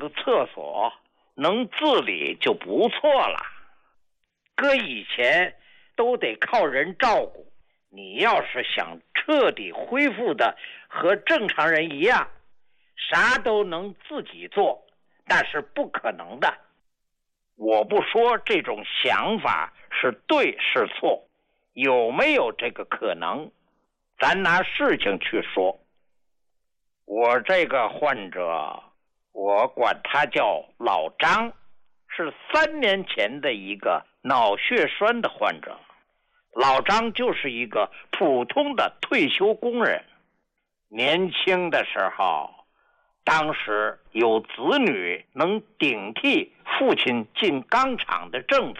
厕所，能自理就不错了。搁以前都得靠人照顾，你要是想彻底恢复的和正常人一样，啥都能自己做，那是不可能的。我不说这种想法是对是错，有没有这个可能，咱拿事情去说。我这个患者，我管他叫老张，是3年前的一个脑血栓的患者。老张就是一个普通的退休工人，年轻的时候，当时有子女能顶替父亲进钢厂的政策。